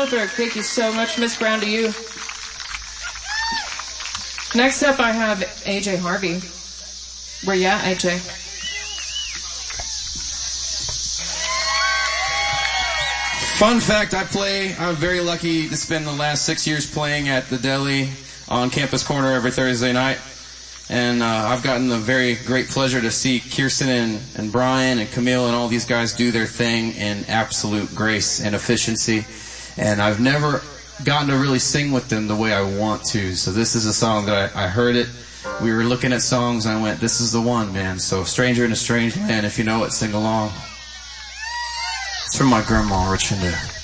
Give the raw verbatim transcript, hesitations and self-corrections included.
Stroudsburg. Thank you so much, Miss Brown, to you. Next up, I have A J Harvey. Where you at, A J? Fun fact, I play, I'm very lucky to spend the last six years playing at the Deli on Campus Corner every Thursday night. And uh, I've gotten the very great pleasure to see Kirsten and, and Brian and Camille and all these guys do their thing in absolute grace and efficiency. And I've never gotten to really sing with them the way I want to. So this is a song that I, I heard it. We were looking at songs and I went, this is the one, man. So Stranger in a Strange Land, if you know it, sing along. It's from my grandma, Richinda.